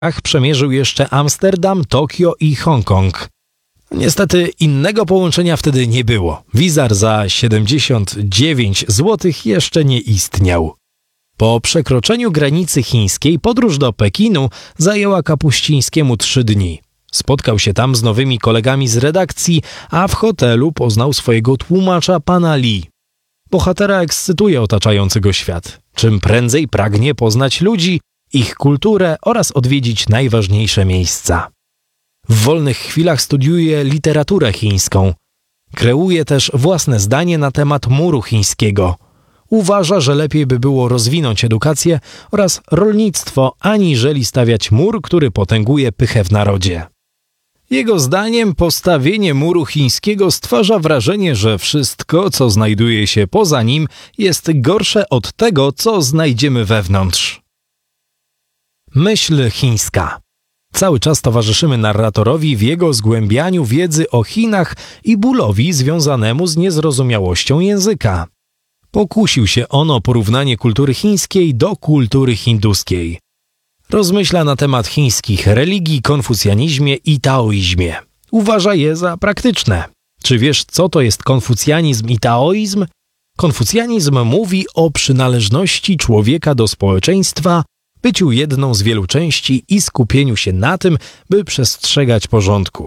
przemierzył jeszcze Amsterdam, Tokio i Hongkong. Niestety innego połączenia wtedy nie było. Wizar za 79 zł jeszcze nie istniał. Po przekroczeniu granicy chińskiej podróż do Pekinu zajęła Kapuścińskiemu 3 dni. Spotkał się tam z nowymi kolegami z redakcji, a w hotelu poznał swojego tłumacza pana Li. Bohatera ekscytuje otaczający go świat. Czym prędzej pragnie poznać ludzi, ich kulturę oraz odwiedzić najważniejsze miejsca. W wolnych chwilach studiuje literaturę chińską. Kreuje też własne zdanie na temat muru chińskiego. Uważa, że lepiej by było rozwinąć edukację oraz rolnictwo, aniżeli stawiać mur, który potęguje pychę w narodzie. Jego zdaniem postawienie muru chińskiego stwarza wrażenie, że wszystko, co znajduje się poza nim, jest gorsze od tego, co znajdziemy wewnątrz. Myśl chińska. Cały czas towarzyszymy narratorowi w jego zgłębianiu wiedzy o Chinach i bólowi związanemu z niezrozumiałością języka. Pokusił się on o porównanie kultury chińskiej do kultury hinduskiej. Rozmyśla na temat chińskich religii, konfucjanizmie i taoizmie. Uważa je za praktyczne. Czy wiesz, co to jest konfucjanizm i taoizm? Konfucjanizm mówi o przynależności człowieka do społeczeństwa, byciu jedną z wielu części i skupieniu się na tym, by przestrzegać porządku.